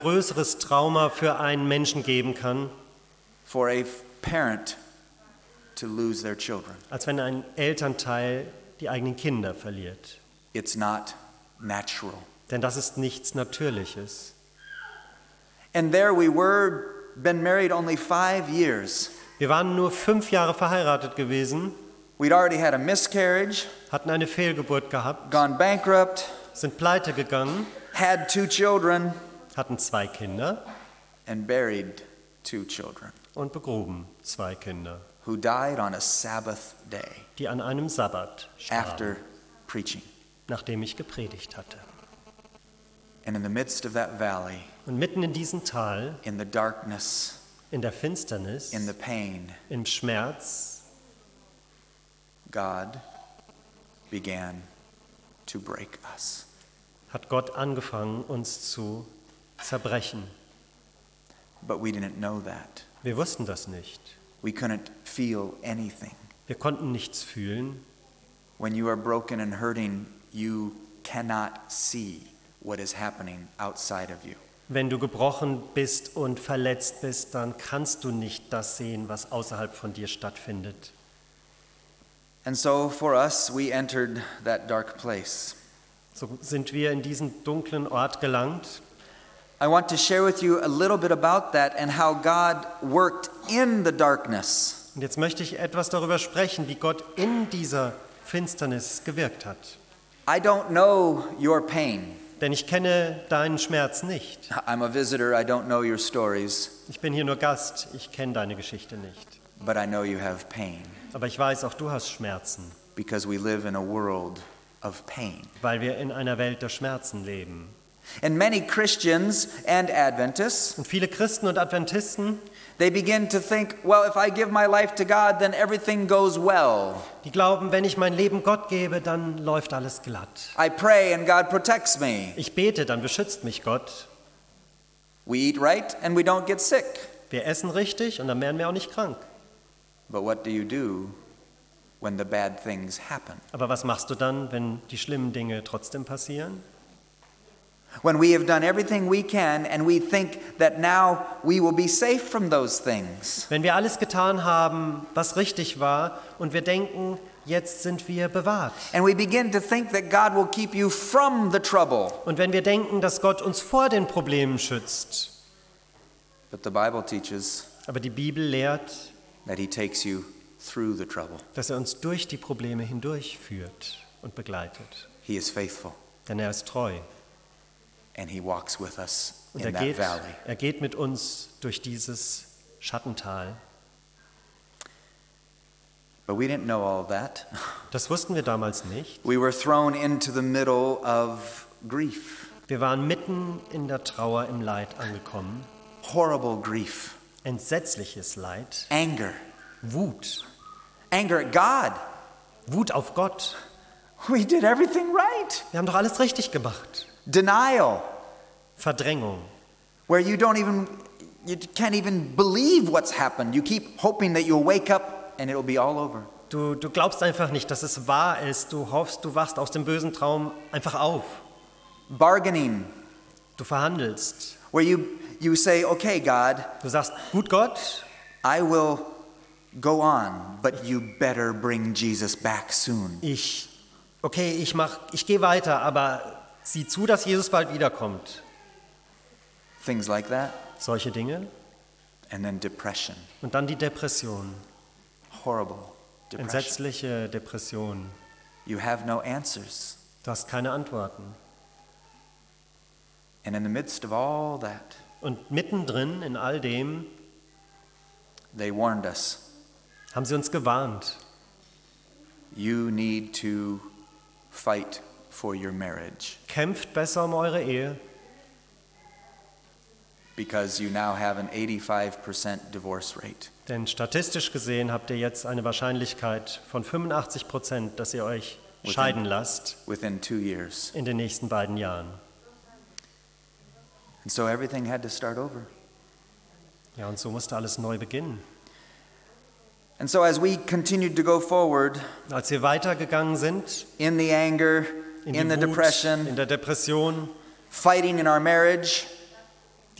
größeres Trauma für einen Menschen geben kann, for a parent to lose their children. als wenn ein Elternteil die eigenen Kinder verliert. It's not natural. Denn das ist nichts Natürliches. And there we were, been married only 5 years. Wir waren nur 5 Jahre verheiratet gewesen, We'd already had a miscarriage, hatten eine Fehlgeburt gehabt, gone bankrupt, sind pleite gegangen, had 2 children, hatten 2 Kinder and buried 2 children und begruben 2 Kinder, who died on a Sabbath day die an einem Sabbat starben, after preaching. nachdem ich gepredigt hatte. And in the midst of that valley, Und mitten in diesem Tal, in the darkness, in der Finsternis, in the pain, im Schmerz, God began to break us. hat Gott angefangen, uns zu zerbrechen. But we didn't know that. Wir wussten das nicht. We couldn't feel anything. Wir konnten nichts fühlen. When you are broken and hurting, you cannot see what is happening outside of you. Wenn du gebrochen bist und verletzt bist, dann kannst du nicht das sehen, was außerhalb von dir stattfindet. And so for us, we entered that dark place. So sind wir in diesen dunklen Ort gelangt. I want to share with you a little bit about that and how God worked in the darkness. Und jetzt möchte ich etwas darüber sprechen, wie Gott in dieser Finsternis gewirkt hat. I don't know your pain. Denn ich kenne deinen Schmerz nicht. I'm a visitor, I don't know your stories, Ich bin hier nur Gast, ich kenne deine Geschichte nicht. but I know you have pain Aber ich weiß, auch du hast Schmerzen, because we live in a world of pain. weil wir in einer Welt der Schmerzen leben. And many Christians and Adventists, Und viele Christen und Adventisten, they begin to think, well, if I give my life to God, then everything goes well. die glauben, wenn ich mein Leben Gott gebe, dann läuft alles glatt. I pray and God protects me. Ich bete, dann beschützt mich Gott. We eat right and we don't get sick. Wir essen richtig und dann werden wir auch nicht krank. But what do you do when the bad things happen? Aber was machst du dann, wenn die schlimmen Dinge trotzdem passieren? When we have done everything we can and we think that now we will be safe from those things. Wenn wir alles getan haben, was richtig war, und wir denken, jetzt sind wir bewahrt. And we begin to think that God will keep you from the trouble. Und wenn wir denken, dass Gott uns vor den Problemen schützt. But the Bible teaches Aber die Bibel lehrt, that He takes you through the trouble. dass er uns durch die Probleme hindurch führt und begleitet. He is faithful Denn er ist treu. and He walks with us Und in that valley. er geht mit uns durch dieses Schattental. But we didn't know all of that. Das wussten wir damals nicht. We were thrown into the middle of grief. Wir waren mitten in der Trauer, im Leid angekommen. Horrible grief. Entsetzliches Leid. Anger. Wut. Anger at God. Wut auf Gott. We did everything right. Wir haben doch alles richtig gemacht. Denial. Verdrängung. Where you can't even believe what's happened. You keep hoping that you'll wake up and it'll be all over. Du glaubst einfach nicht, dass es wahr ist. Du hoffst, du wachst aus dem bösen Traum einfach auf. Bargaining. Du verhandelst. Where you say, okay, God, Du sagst, gut Gott, I will go on, but you better bring Jesus back soon. ich gehe weiter, aber sieh zu, dass Jesus bald wiederkommt. Things like that. Solche Dinge. And then depression. Und dann die Depression. Horrible depression. Entsetzliche Depression. You have no answers. Du hast keine Antworten. And in the midst of all that, Und mittendrin in all dem they warned us, haben sie uns gewarnt. you need to fight for your marriage Kämpft besser um eure Ehe, because you now have an 85% divorce rate. denn statistisch gesehen habt ihr jetzt eine Wahrscheinlichkeit von 85%, dass ihr euch scheiden lasst Within 2 years. in den nächsten beiden Jahren. And so everything had to start over. Ja, und so musste alles neu beginnen. And so as we continued to go forward Als wir weitergegangen sind, in the anger, in in die the Wut, depression, in der Depression, fighting in our marriage,